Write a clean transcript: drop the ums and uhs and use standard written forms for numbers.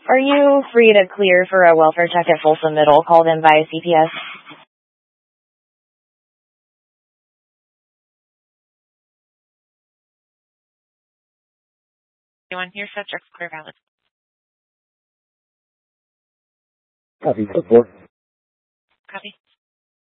Are you free to clear for a welfare check at Folsom Middle called in by CPS? Anyone here? Subjects clear valid. Copy, report. Copy.